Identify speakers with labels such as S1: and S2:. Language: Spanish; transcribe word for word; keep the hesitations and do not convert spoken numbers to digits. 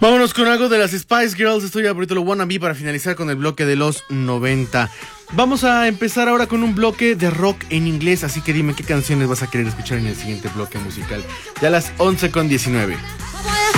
S1: Vámonos con algo de las Spice Girls. Estoy ahorita lo wannabe para finalizar con el bloque de los noventa. Vamos a empezar ahora con un bloque de rock en inglés, así que dime qué canciones vas a querer escuchar en el siguiente bloque musical. Ya a las once con diecinueve.